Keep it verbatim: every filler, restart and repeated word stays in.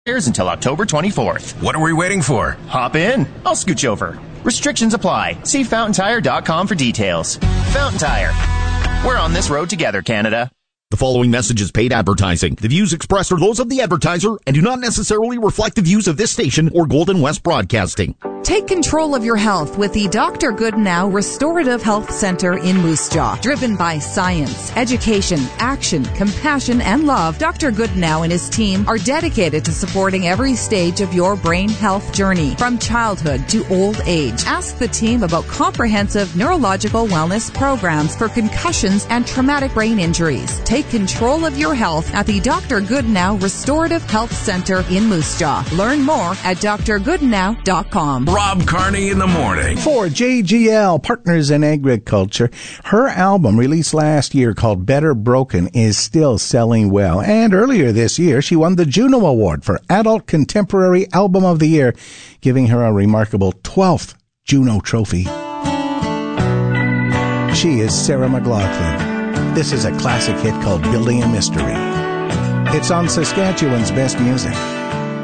Here's until October twenty-fourth. What are we waiting for? Hop in. I'll scooch over. Restrictions apply. See fountain tire dot com for details. Fountain Tire. We're on this road together, Canada. The following message is paid advertising. The views expressed are those of the advertiser and do not necessarily reflect the views of this station or Golden West Broadcasting. Take control of your health with the Doctor Goodnow Restorative Health Center in Moose Jaw. Driven by science, education, action, compassion, and love, Doctor Goodnow and his team are dedicated to supporting every stage of your brain health journey, from childhood to old age. Ask the team about comprehensive neurological wellness programs for concussions and traumatic brain injuries. Take control of your health at the Doctor Goodnow Restorative Health Center in Moose Jaw. Learn more at d r goodnow dot com. Rob Carney in the morning. For J G L, Partners in Agriculture, her album released last year called Better Broken is still selling well. And earlier this year, she won the Juno Award for Adult Contemporary Album of the Year, giving her a remarkable twelfth Juno Trophy. She is Sarah McLachlan. This is a classic hit called Building a Mystery. It's on Saskatchewan's Best Music.